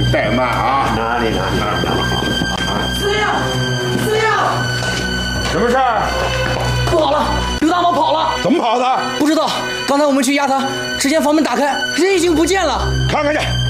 怠慢啊！ 哪里？ 司令，司令， 什么事儿？ 不好了，刘大毛跑了！ 怎么跑的？ 不知道，刚才我们去压他，只见房门打开，人已经不见了。 看看去。